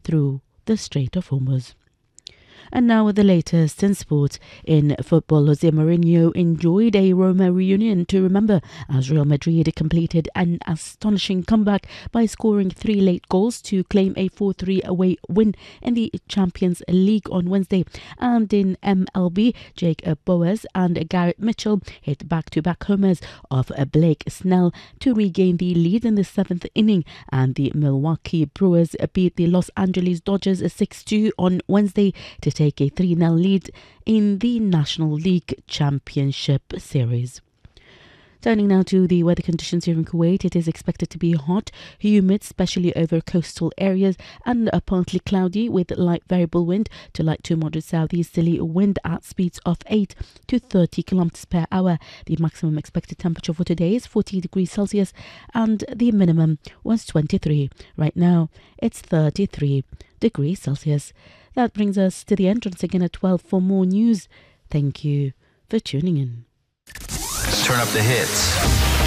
through the Strait of Hormuz. And now with the latest in sport. In football, Jose Mourinho enjoyed a Roma reunion to remember as Real Madrid completed an astonishing comeback by scoring 3 late goals to claim a 4-3 away win in the Champions League on Wednesday. And in MLB, Jake Bauers and Garrett Mitchell hit back-to-back homers of Blake Snell to regain the lead in the 7th inning, and the Milwaukee Brewers beat the Los Angeles Dodgers 6-2 on Wednesday to take a 3-0 lead in the National League Championship Series. Turning now to the weather conditions here in Kuwait, it is expected to be hot, humid, especially over coastal areas, and partly cloudy with light variable wind to light to moderate southeasterly wind at speeds of 8 to 30 km per hour. The maximum expected temperature for today is 40 degrees Celsius and the minimum was 23. Right now, it's 33 degrees Celsius. That brings us to the entrance again at 12 for more news. Thank you for tuning in. Turn up the hits.